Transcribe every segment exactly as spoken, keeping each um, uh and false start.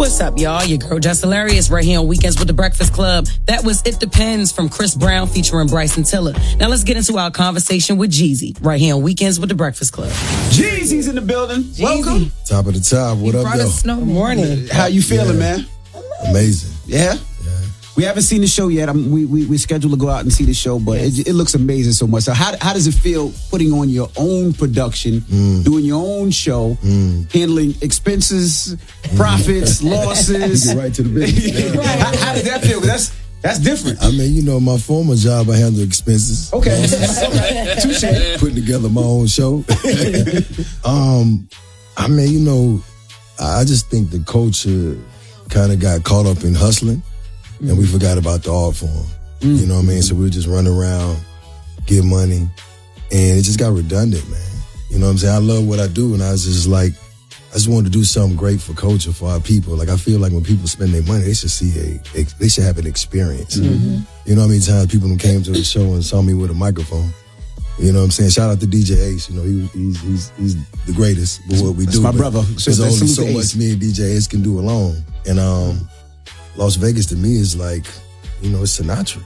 What's up, y'all? Your girl Just Hilarious right here on Weekends with the Breakfast Club. That was It Depends from Chris Brown featuring Bryson Tiller. Now let's get into our conversation with Jeezy right here on Weekends with the Breakfast Club. Jeezy's in the building. Jeezy. Welcome. Top of the top. What up, yo? Good morning. How you feeling, yeah. man? Amazing. Yeah? We haven't seen the show yet. I'm, we, we we scheduled to go out and see the show, but yes. it, it looks amazing so much. So how how does it feel putting on your own production, mm. doing your own show, mm. handling expenses, mm. profits, losses? You get right to the business. right. how, how does that feel? That's that's different. I mean, you know, my former job, I handled expenses. Okay, touche. Putting together my own show. um, I mean, you know, I just think the culture kind of got caught up in hustling. And we forgot about the art form. Mm. You know what I mean? So we were just running around, get money, and it just got redundant, man. You know what I'm saying? I love what I do, and I was just like, I just wanted to do something great for culture, for our people. Like, I feel like when people spend their money, they should see a, they should have an experience. Mm-hmm. You know how many times people who came to the show and saw me with a microphone? You know what I'm saying? Shout out to D J Ace. You know, he, he's he's he's the greatest with what we That's do. my brother. There's only so much me and D J Ace can do alone. And um. Las Vegas to me is like, you know, it's Sinatra.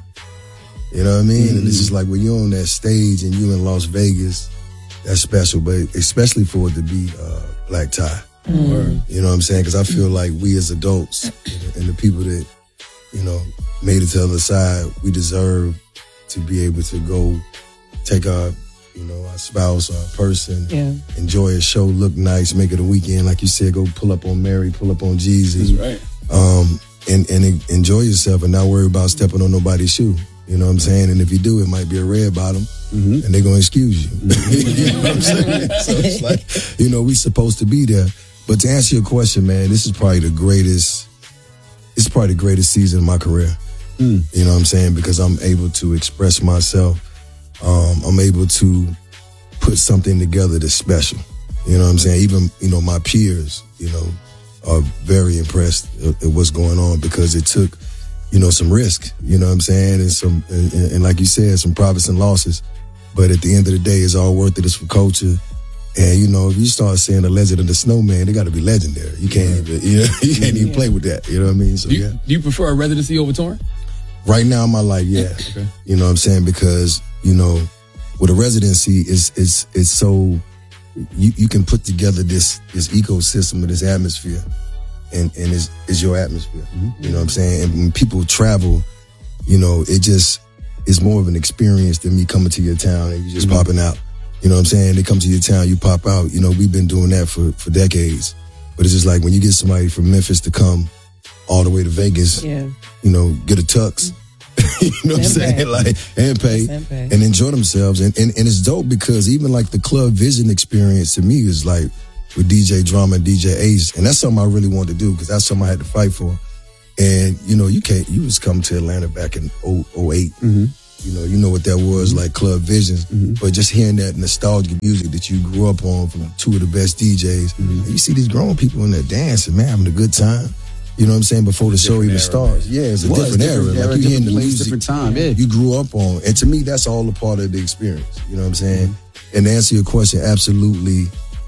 You know what I mean? Mm-hmm. And it's just like when you're on that stage and you in Las Vegas, that's special. But especially for it to be uh, Black Tie. Mm-hmm. You know what I'm saying? Because I feel like we as adults and the people that, you know, made it to the other side, we deserve to be able to go take our, you know, our spouse, our person, yeah. enjoy a show, look nice, make it a weekend. Like you said, go pull up on Mary, pull up on Jeezy. That's right. Um, And, and enjoy yourself and not worry about stepping on nobody's shoe. You know what I'm saying? And if you do, it might be a red bottom, mm-hmm. and they're going to excuse you. You know what I'm saying? So it's like, you know, we supposed to be there. But to answer your question, man, this is probably the greatest, it's probably the greatest season of my career. Mm. You know what I'm saying? Because I'm able to express myself. Um, I'm able to put something together that's special. You know what I'm saying? Even, you know, my peers, you know, are very impressed at what's going on because it took, you know, some risk, you know what I'm saying? And some, and, and like you said, some profits and losses. But at the end of the day, it's all worth it. It's for culture. And, you know, if you start saying the legend of the snowman, they got to be legendary. You can't even, you know, you can't even play with that. You know what I mean? So, do you, yeah. Do you prefer a residency over touring? Right now in my life, yeah. Okay. You know what I'm saying? Because, you know, with a residency, it's, it's, it's so... You, you can put together this this ecosystem of this atmosphere, and, and it's, it's your atmosphere. Mm-hmm. You know what I'm saying? And when people travel, you know, it just is more of an experience than me coming to your town and you just mm-hmm. popping out. You know what I'm saying? They come to your town, you pop out. You know, we've been doing that for, for decades. But it's just like when you get somebody from Memphis to come all the way to Vegas, yeah. you know, get a tux. You know what I'm saying? Like, and pay, and pay and enjoy themselves. And, and and it's dope because even like the Club Vision experience to me is like with D J Drama and D J Ace. And that's something I really wanted to do because that's something I had to fight for. And, you know, you can't, you was coming to Atlanta back in oh eight. Mm-hmm. You know, you know what that was, like Club Visions. Mm-hmm. But just hearing that nostalgic music that you grew up on from two of the best D Js. Mm-hmm. And you see these grown people in there dancing, man, having a good time. You know what I'm saying? Before the show even starts. Yeah, it's a different era. Like you hearing the music, different time, yeah. You grew up on. And to me, that's all a part of the experience. You know what I'm saying? Mm-hmm. And to answer your question, absolutely.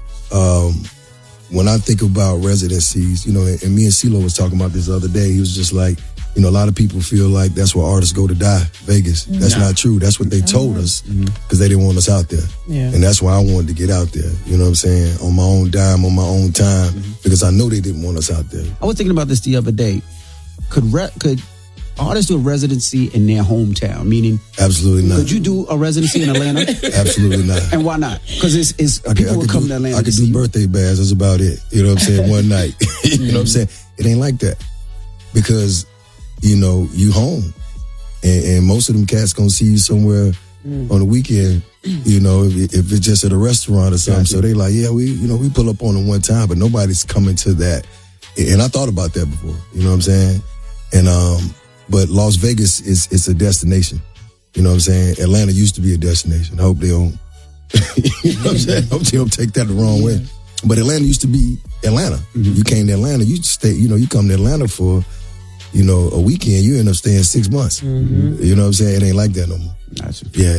Um, when I think about residencies, you know, and me and CeeLo was talking about this the other day, he was just like, you know, a lot of people feel like that's where artists go to die, Vegas. That's no. not true. That's what they told us because mm-hmm. they didn't want us out there. Yeah. And that's why I wanted to get out there, you know what I'm saying, on my own dime, on my own time, mm-hmm. because I know they didn't want us out there. I was thinking about this the other day. Could re- could artists do a residency in their hometown? Meaning, absolutely not. Could you do a residency in Atlanta? Absolutely not. And why not? Because it's, it's I people could, will come do, to Atlanta. I could do you. birthday bash. That's about it. You know what I'm saying? One night. You know what I'm saying? It ain't like that because, you know, you home, and, and most of them cats gonna see you somewhere mm. on the weekend. You know, if, if it's just at a restaurant or something. Gotcha. So they like, yeah, we, you know, we pull up on them one time, but nobody's coming to that. And I thought about that before. You know what I'm saying? And um, but Las Vegas is it's a destination. You know what I'm saying? Atlanta used to be a destination. I hope they don't. You know what I'm saying? I hope they don't take that the wrong way. But Atlanta used to be Atlanta. Mm-hmm. You came to Atlanta, you stay. You know, you come to Atlanta for, you know, a weekend. You end up staying six months. Mm-hmm. You know what I'm saying? It ain't like that no more. Gotcha. Yeah, yeah.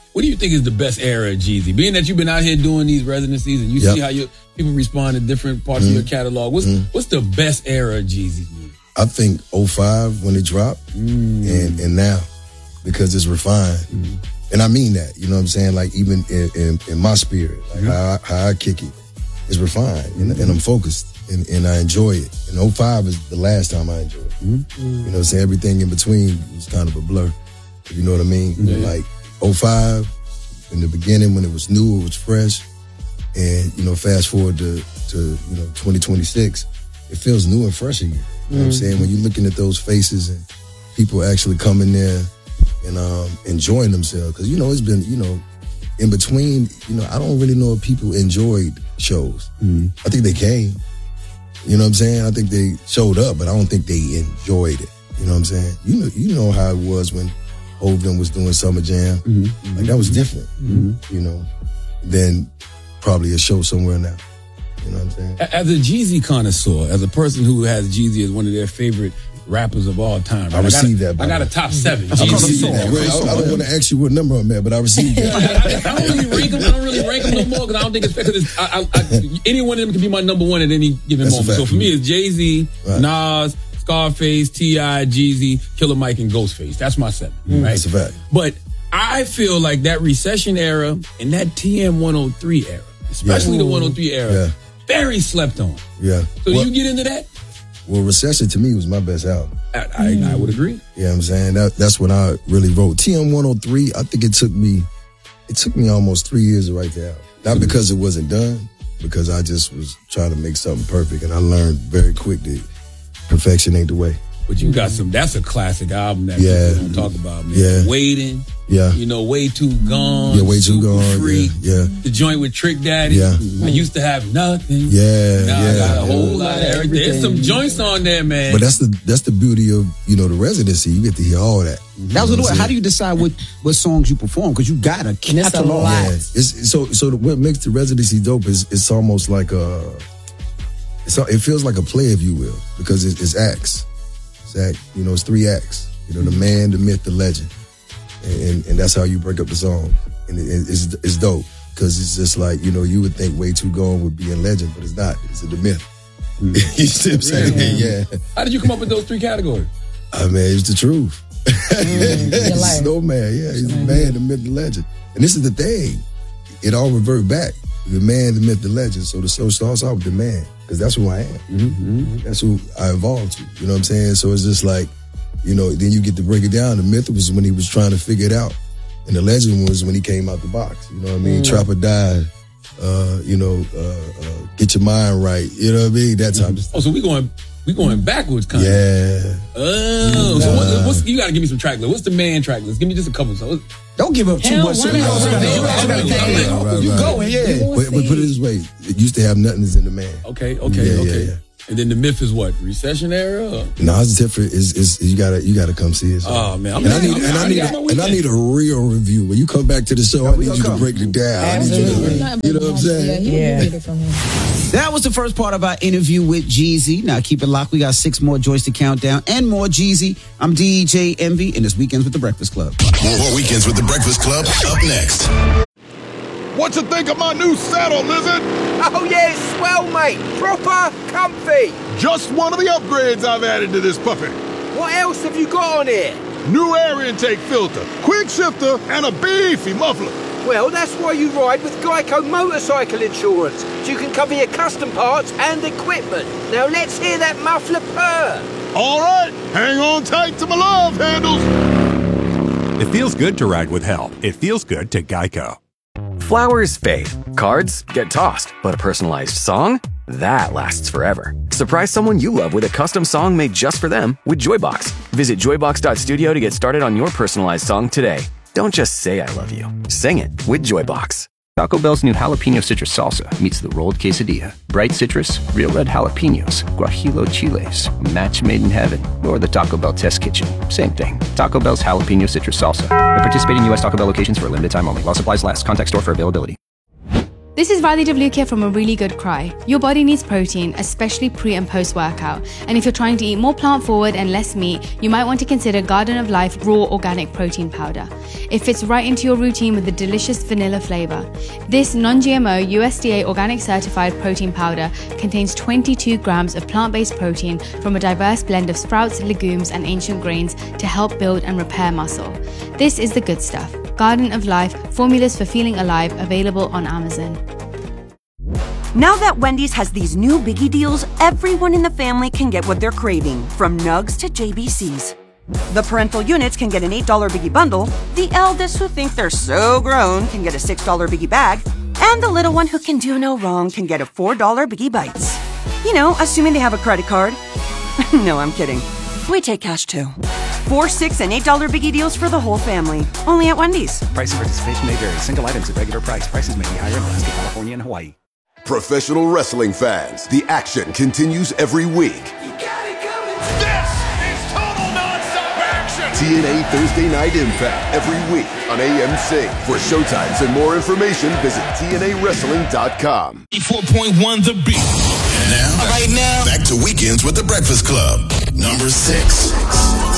what do you think is the best era of Jeezy? Being that you've been out here doing these residencies and you yep. see how you, people respond to different parts mm-hmm. of your catalog, what's mm-hmm. what's the best era of Jeezy's music? I think oh five when it dropped mm. and, and now because it's refined. Mm. And I mean that, you know what I'm saying? Like even in, in, in my spirit, like mm-hmm. how, I, how I kick it is refined and, mm-hmm. and I'm focused and, and I enjoy it. And oh five is the last time I enjoyed it. Mm-hmm. You know what I'm saying? Everything in between was kind of a blur, if you know what I mean? Mm-hmm. Like oh five, in the beginning when it was new, it was fresh. And, you know, fast forward to, to you know, twenty twenty-six, it feels new and fresh again. You know mm-hmm. what I'm saying? When you're looking at those faces and people actually coming there and um, enjoying themselves. Because, you know, it's been, you know, in between, you know, I don't really know if people enjoyed shows. Mm-hmm. I think they came. You know what I'm saying? I think they showed up, but I don't think they enjoyed it. You know what I'm saying? You know, you know how it was when Hogan was doing Summer Jam. Mm-hmm. Like, that was different, mm-hmm. you know, than probably a show somewhere now. You know what I'm saying? As a Jeezy connoisseur, as a person who has Jeezy as one of their favorite rappers of all time, right? I received I got a, that. I got a top seven. I, received that. I, I don't want to ask you what number I'm at, but I received that. I, I, I don't really rank them. I don't really rank them no more because I don't think it's fair. Because I, I, I, any one of them can be my number one at any given That's moment. So for me, it's Jay-Z, right. Nas, Scarface, T I, Jeezy, Killer Mike, and Ghostface. That's my seven. Mm, right? That's a fact. But I feel like that Recession era and that T M one oh three era, especially yeah. the one oh three era, yeah. very slept on. Yeah. So well, you get into that? Well, Recession to me was my best album. I, I, mm. I would agree. Yeah, you know what I'm saying? That, that's when I really wrote. T M one oh three, I think it took me, it took me almost three years to write that album. Not mm-hmm. because it wasn't done, because I just was trying to make something perfect. And I learned very quick that perfection ain't the way. But you got some, that's a classic album that yeah. people don't talk about, man. Yeah. Waiting. Yeah. You know, Way Too Gone. Yeah, Way Too Gone. Free. Yeah, yeah. The joint with Trick Daddy. Yeah. I used to have nothing. Yeah. Now yeah. I got a whole yeah. lot of everything. There's some joints on there, man. But that's the that's the beauty of, you know, the residency. You get to hear all that. That was what, how do you decide what, what songs you perform? Because you got a catalog. Yeah. It's, so so what makes the residency dope is it's almost like a, it's, it feels like a play, if you will, because it, it's acts. It's act, you know, it's three acts. You know, the man, the myth, the legend. And, and that's how you break up the song. And it, it's, it's dope because it's just like, you know, you would think Way Too Gone would be in legend, but it's not. It's the myth. Mm. You see what I'm saying? Yeah. yeah. How did you come up with those three categories? I mean, it's the truth. Mm, it's Snowman, yeah. He's the man, the myth, the legend. And this is the thing. It all revert back. The man, the myth, the legend. So the show starts off with the man because that's who I am. Mm-hmm. That's who I evolved to. You know what I'm saying? So it's just like, you know, then you get to break it down. The myth was when he was trying to figure it out. And the legend was when he came out the box. You know what I mean? Mm. Trapper died. Uh, you know, uh, uh, get your mind right. You know what I mean? That type mm. of stuff. Oh, so we going we going backwards, kind of. Yeah. Oh, nah. so what, what's, you got to give me some track list. What's the man track list? Give me just a couple. So don't give up too Hell, much. Why not? You going, yeah. But, but put it this way: it used to have nothing is in the man. Okay, okay, yeah, okay. Yeah, yeah. And then the myth is what? Recession era? Or? No, it's different. It's, it's, you gotta you gotta come see it. So. Oh man, I'm and I need I'm, and I need a, and I need a real review. When you come back to the show, yeah, I need you come. to break it down. Absolutely. I need you to, you know what I'm saying? Yeah. yeah. That was the first part of our interview with Jeezy. Now keep it locked. We got six more joints to count down and more Jeezy. I'm D J Envy, and this Weekends with the Breakfast Club. More Weekends with the Breakfast Club up next. What you think of my new saddle, Lizard? Oh yeah, it's swell, mate. Proper comfy. Just one of the upgrades I've added to this puppy. What else have you got on here? New air intake filter, quick shifter, and a beefy muffler. Well, that's why you ride with Geico Motorcycle Insurance, so you can cover your custom parts and equipment. Now let's hear that muffler purr. All right, hang on tight to my love handles. It feels good to ride with help. It feels good to Geico. Flowers fade, cards get tossed, but a personalized song? That lasts forever. Surprise someone you love with a custom song made just for them with Joybox. Visit joybox dot studio to get started on your personalized song today. Don't just say I love you. Sing it with Joybox. Taco Bell's new jalapeno citrus salsa meets the rolled quesadilla. Bright citrus, real red jalapenos, guajillo chiles, a match made in heaven, or the Taco Bell test kitchen. Same thing. Taco Bell's jalapeno citrus salsa. At participating U S Taco Bell locations for a limited time only. While supplies last. Contact store for availability. This is Riley DeVluke here from A Really Good Cry. Your body needs protein, especially pre and post workout. And if you're trying to eat more plant forward and less meat, you might want to consider Garden of Life Raw Organic Protein Powder. It fits right into your routine with a delicious vanilla flavor. This non-G M O U S D A organic certified protein powder contains twenty-two grams of plant-based protein from a diverse blend of sprouts, legumes, and ancient grains to help build and repair muscle. This is the good stuff. Garden of Life, formulas for feeling alive, available on Amazon. Now that Wendy's has these new biggie deals, everyone in the family can get what they're craving, from nugs to J B Cs. The parental units can get an eight dollar biggie bundle, the eldest who think they're so grown can get a six dollar biggie bag, and the little one who can do no wrong can get a four dollar biggie bites. You know, assuming they have a credit card. No, I'm kidding. We take cash too. Four, six, and eight dollar biggie deals for the whole family. Only at Wendy's. Price and participation may vary. Single items at regular price. Prices may be higher in Alaska, California, and Hawaii. Professional wrestling fans, the action continues every week. You got it coming. This is total nonstop action. T N A Thursday Night Impact every week on A M C. For showtimes and more information, visit T N A wrestling dot com. four point one The Beat. And now, right now, back to Weekends with the Breakfast Club. Number six.